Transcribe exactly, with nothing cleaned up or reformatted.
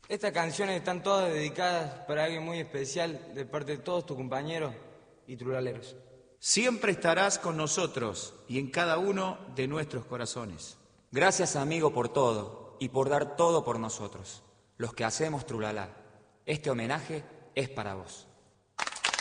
Estas canciones están todas dedicadas para alguien muy especial de parte de todos tus compañeros y trulaleros. Siempre estarás con nosotros y en cada uno de nuestros corazones. Gracias, amigo, por todo y por dar todo por nosotros, los que hacemos Trulalá. Este homenaje es para vos.